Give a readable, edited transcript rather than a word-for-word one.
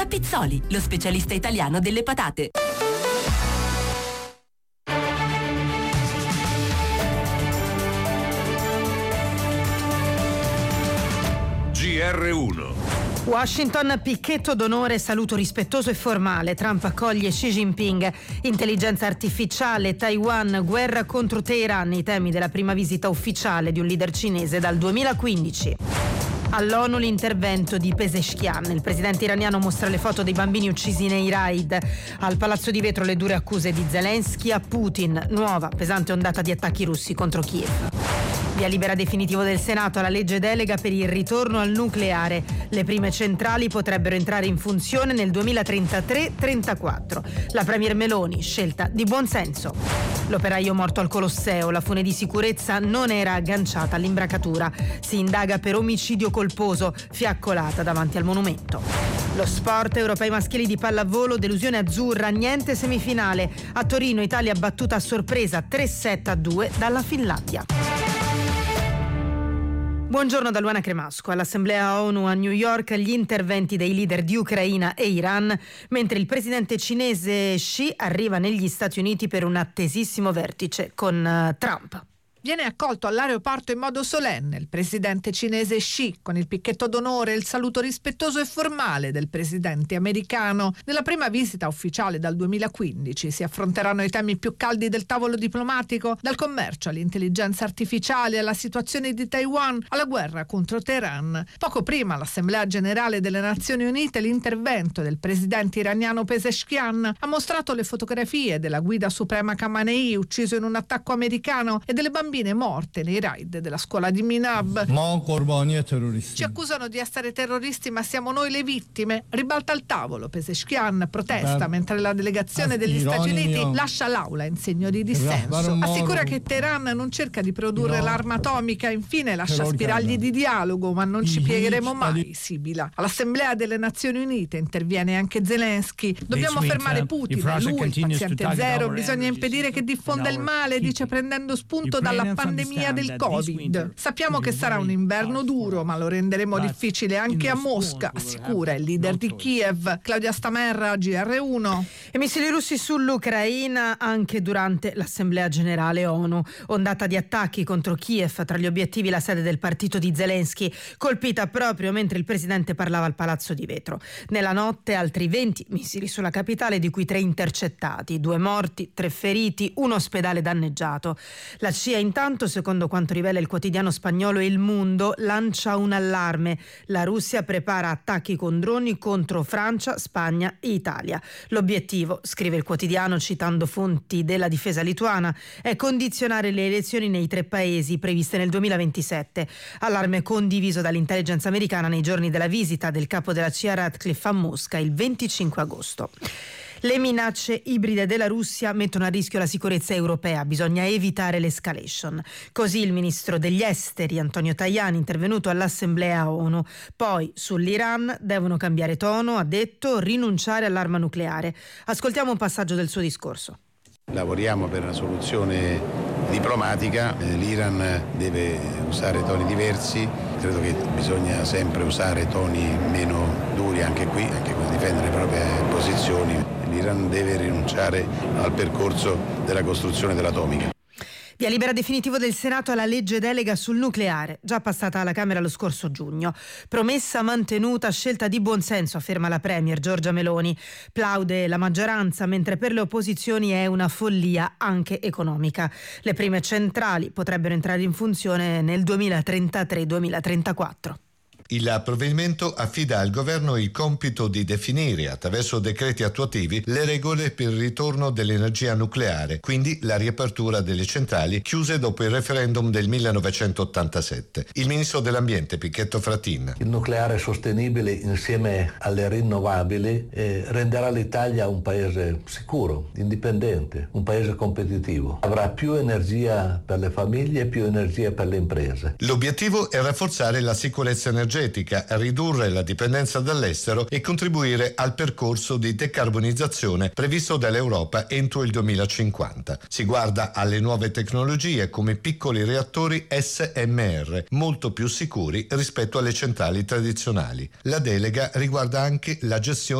Da Pizzoli, lo specialista italiano delle patate. GR1. Washington, picchetto d'onore, saluto rispettoso e formale. Trump accoglie Xi Jinping. Intelligenza artificiale, Taiwan, guerra contro Teheran, i temi della prima visita ufficiale di un leader cinese dal 2015. All'ONU l'intervento di Pezeshkian. Il presidente iraniano mostra le foto dei bambini uccisi nei raid. Al Palazzo di Vetro le dure accuse di Zelensky a Putin. Nuova pesante ondata di attacchi russi contro Kiev. Via libera definitivo del Senato alla legge delega per il ritorno al nucleare. Le prime centrali potrebbero entrare in funzione nel 2033-34. La premier Meloni, scelta di buonsenso. L'operaio morto al Colosseo, la fune di sicurezza non era agganciata all'imbracatura. Si indaga per omicidio colposo, fiaccolata davanti al monumento. Lo sport, europei maschili di pallavolo, delusione azzurra, niente semifinale. A Torino Italia battuta a sorpresa 3-7-2 dalla Finlandia. Buongiorno da Luana Cremasco. All'Assemblea ONU a New York gli interventi dei leader di Ucraina e Iran, mentre il presidente cinese Xi arriva negli Stati Uniti per un attesissimo vertice con Trump. Viene accolto all'aeroporto in modo solenne il presidente cinese Xi, con il picchetto d'onore e il saluto rispettoso e formale del presidente americano. Nella prima visita ufficiale dal 2015 si affronteranno i temi più caldi del tavolo diplomatico, dal commercio all'intelligenza artificiale, alla situazione di Taiwan, alla guerra contro Teheran. Poco prima, all'Assemblea Generale delle Nazioni Unite, l'intervento del presidente iraniano Pezeshkian ha mostrato le fotografie della guida suprema Khamenei, ucciso in un attacco americano, e delle bambine morte nei raid della scuola di Minab. Ci accusano di essere terroristi, ma siamo noi le vittime. Ribalta il tavolo. Pezeshkian protesta mentre la delegazione degli Stati Uniti lascia l'aula in segno di dissenso. Assicura che Teheran non cerca di produrre l'arma atomica. Infine lascia spiragli di dialogo, ma non ci piegheremo mai, sibila. All'Assemblea delle Nazioni Unite interviene anche Zelensky. Dobbiamo fermare Putin, lui, il paziente zero. Bisogna impedire che diffonda il male, dice, prendendo spunto dalla pandemia del Covid. Sappiamo che sarà un inverno duro, ma lo renderemo difficile anche a Mosca, assicura il leader di Kiev. Claudia Stamerra, GR1. E missili russi sull'Ucraina anche durante l'Assemblea Generale ONU. Ondata di attacchi contro Kiev, tra gli obiettivi la sede del partito di Zelensky, colpita proprio mentre il presidente parlava al Palazzo di Vetro. Nella notte altri 20 missili sulla capitale, di cui 3 intercettati, 2 morti, 3 feriti, un ospedale danneggiato. La CIA intanto, secondo quanto rivela il quotidiano spagnolo Il Mundo, lancia un allarme. La Russia prepara attacchi con droni contro Francia, Spagna e Italia. L'obiettivo, scrive il quotidiano citando fonti della difesa lituana, è condizionare le elezioni nei 3 paesi previste nel 2027. Allarme condiviso dall'intelligence americana nei giorni della visita del capo della CIA Ratcliffe a Mosca il 25 agosto. Le minacce ibride della Russia mettono a rischio la sicurezza europea, bisogna evitare l'escalation. Così il ministro degli esteri Antonio Tajani, intervenuto all'Assemblea ONU. Poi sull'Iran devono cambiare tono, ha detto, rinunciare all'arma nucleare. Ascoltiamo un passaggio del suo discorso. Lavoriamo per una soluzione diplomatica, l'Iran deve usare toni diversi, credo che bisogna sempre usare toni meno duri anche qui, anche per difendere le proprie posizioni. L'Iran deve rinunciare al percorso della costruzione dell'atomica. Via libera definitivo del Senato alla legge delega sul nucleare, già passata alla Camera lo scorso giugno. Promessa mantenuta, scelta di buonsenso, afferma la premier Giorgia Meloni. Plaude la maggioranza, mentre per le opposizioni è una follia anche economica. Le prime centrali potrebbero entrare in funzione nel 2033-2034. Il provvedimento affida al governo il compito di definire, attraverso decreti attuativi, le regole per il ritorno dell'energia nucleare, quindi la riapertura delle centrali chiuse dopo il referendum del 1987. Il ministro dell'Ambiente, Picchetto Fratin. Il nucleare sostenibile insieme alle rinnovabili renderà l'Italia un paese sicuro, indipendente, un paese competitivo. Avrà più energia per le famiglie e più energia per le imprese. L'obiettivo è rafforzare la sicurezza energetica, ridurre la dipendenza dall'estero e contribuire al percorso di decarbonizzazione previsto dall'Europa entro il 2050. Si guarda alle nuove tecnologie come piccoli reattori SMR, molto più sicuri rispetto alle centrali tradizionali. La delega riguarda anche la gestione